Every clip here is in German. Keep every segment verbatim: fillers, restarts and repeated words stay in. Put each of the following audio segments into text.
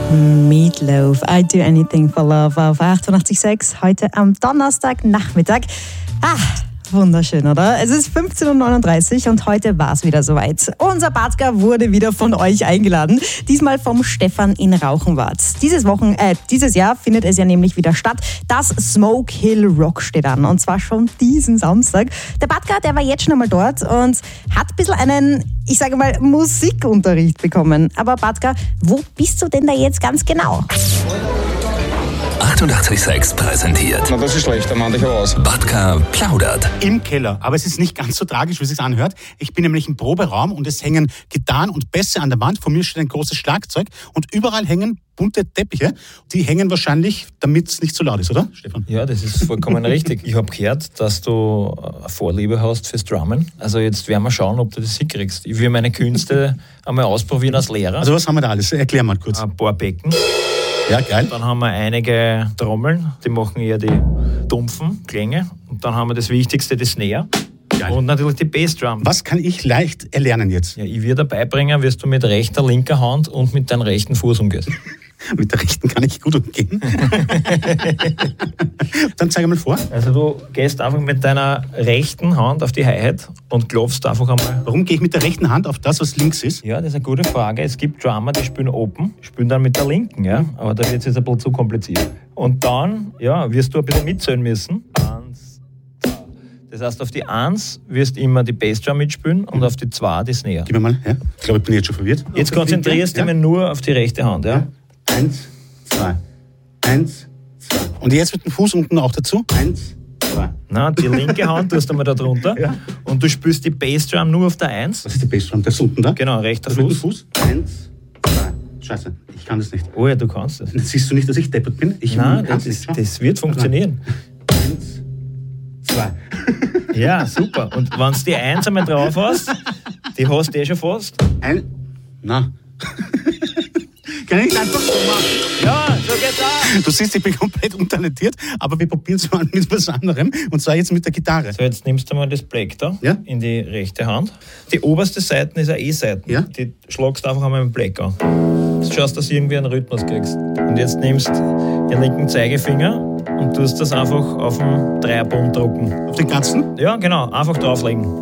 Meatloaf, I Do Anything for Love auf achtundachtzig Komma sechs, heute am Donnerstagnachmittag. Ah, wunderschön, oder? Es ist fünfzehn Uhr neununddreißig und heute war es wieder soweit. Unser Batka wurde wieder von euch eingeladen, diesmal vom Stefan in Rauchenwart. Dieses Wochen, äh, dieses Jahr findet es ja nämlich wieder statt. Das Smoke Hill Rock steht an und zwar schon diesen Samstag. Der Batka, der war jetzt schon einmal dort und hat ein bisschen einen, ich sage mal, Musikunterricht bekommen. Aber Batka, wo bist du denn da jetzt ganz genau? achtundachtzig Komma sechs präsentiert. Na, das ist schlecht, dann mach ich aus. Batka plaudert. Im Keller, aber es ist nicht ganz so tragisch, wie es sich anhört. Ich bin nämlich im Proberaum und es hängen Gitarren und Bässe an der Wand. Vor mir steht ein großes Schlagzeug und überall hängen bunte Teppiche. Die hängen wahrscheinlich, damit es nicht so laut ist, oder, Stefan? Ja, das ist vollkommen richtig. Ich habe gehört, dass du eine Vorliebe hast fürs Drummen. Also jetzt werden wir schauen, ob du das hinkriegst. Ich will meine Künste einmal ausprobieren als Lehrer. Also was haben wir da alles? Erklär mal kurz. Ein paar Becken. Ja, geil. Dann haben wir einige Trommeln, die machen eher die dumpfen Klänge. Und dann haben wir das Wichtigste, die Snare. Geil. Und natürlich die Bassdrum. Was kann ich leicht erlernen jetzt? Ja, ich werde dabei bringen, wirst du mit rechter, linker Hand und mit deinem rechten Fuß umgehst. Mit der rechten kann ich gut umgehen. Dann zeig mal vor. Also du gehst einfach mit deiner rechten Hand auf die Hi-Hat und klopfst einfach einmal. Warum gehe ich mit der rechten Hand auf das, was links ist? Ja, das ist eine gute Frage. Es gibt Drummer, die spielen Open, spielen dann mit der linken, ja. Aber da wird es jetzt ein bisschen zu kompliziert. Und dann, ja, wirst du ein bisschen mitzählen müssen. Eins, zwei. Das heißt, auf die Eins wirst du immer die Bassdrum mitspielen und auf die Zwei die Snare. Gib mir mal, ja. Ich glaube, ich bin jetzt schon verwirrt. Jetzt konzentrierst du dich ja nur auf die rechte Hand, ja. ja. Eins, zwei. Eins, zwei. Und jetzt mit dem Fuß unten auch dazu. Eins, zwei. Na, die linke Hand tust du mal da drunter. Ja. Und du spielst die Bassdrum nur auf der Eins. Was ist die Bassdrum? Das ist unten da? Genau, rechter Fuß. Fuß. Fuß. Eins, zwei. Scheiße, ich kann das nicht. Oh ja, du kannst das. Siehst du nicht, dass ich deppert bin? Ich Nein, das, ist, das wird funktionieren. Eins, zwei. Ja, super. Und wenn du die Eins einmal drauf hast, die hast du eh schon fast. Ein. Na. Kann ich einfach so machen? Ja, so geht's auch. Du siehst, ich bin komplett untalentiert, aber wir probieren es mal mit was anderem. Und zwar jetzt mit der Gitarre. So, jetzt nimmst du mal das Black da ja? in die rechte Hand. Die oberste Seite ist eine E-Seite. Ja? Die schlagst du einfach einmal mit dem Black an. Jetzt schaust, dass du irgendwie einen Rhythmus kriegst. Und jetzt nimmst du den linken Zeigefinger und tust das einfach auf den Dreierbund drucken. Auf den ganzen? Ja, genau. Einfach drauflegen.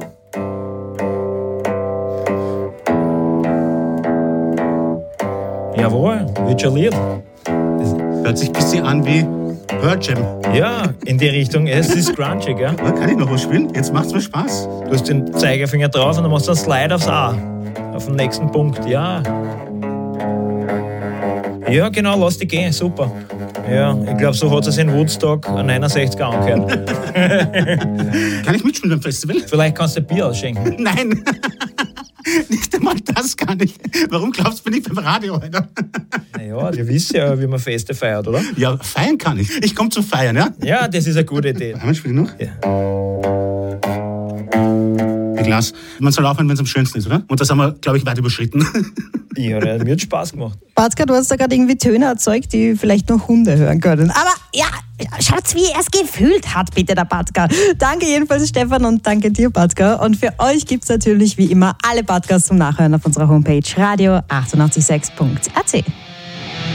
Jawohl, wird schon Lied. Das hört sich ein bisschen an wie Pearl Jam. Ja, in die Richtung. Es ist grungig, ja. Ja, kann ich noch was spielen? Jetzt macht's mir Spaß. Du hast den Zeigefinger drauf und dann machst du einen Slide aufs A. Auf den nächsten Punkt, ja. Ja, genau, lass dich gehen, super. Ja, ich glaube, so hat es in Woodstock an neunundsechziger angehört. Kann ich mitspielen beim Festival? Vielleicht kannst du ein Bier ausschenken. Nein, nicht einmal das kann ich. Warum glaubst du, bin ich beim Radio heute? Naja, du wisst ja, wie man Feste feiert, oder? Ja, feiern kann ich. Ich komme zum Feiern, ja? Ja, das ist eine gute Idee. Einmal spiele ich noch? Ja. Glas. Man soll aufhören, wenn es am schönsten ist, oder? Und das haben wir, glaube ich, weit überschritten. Ja, das hat Spaß gemacht. Batka, du hast da gerade irgendwie Töne erzeugt, die vielleicht noch Hunde hören können. Aber ja, schaut's, wie er es gefühlt hat, bitte, der Batka. Danke jedenfalls, Stefan, und danke dir, Batka. Und für euch gibt's natürlich wie immer alle Podcasts zum Nachhören auf unserer Homepage radio achtundachtzig sechs punkt a t.